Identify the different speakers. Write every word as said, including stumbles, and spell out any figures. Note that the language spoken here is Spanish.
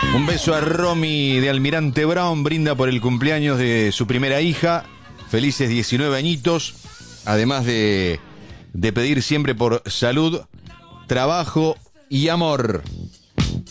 Speaker 1: Un beso a Romy de Almirante Brown, brinda por el cumpleaños de su primera hija. Felices diecinueve añitos, además de, de pedir siempre por salud, trabajo y amor.